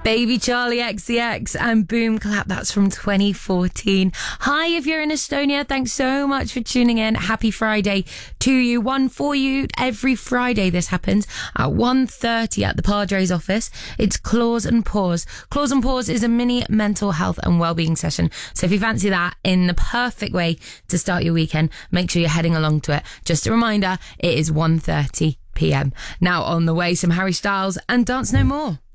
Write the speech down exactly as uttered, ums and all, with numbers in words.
Baby Charlie X C X and Boom Clap. That's from twenty fourteen. Hi, if you're in Estonia, thanks so much for tuning in. Happy Friday to you. One for you every Friday. This happens at one thirty at the Padres office. It's Claws and Pause. Claws and Pause is a mini mental health and wellbeing session. So if you fancy that in the perfect way to start your weekend, make sure you're heading along to it. Just a reminder, it is one thirty p.m. Now on the way, some Harry Styles and Dance No More.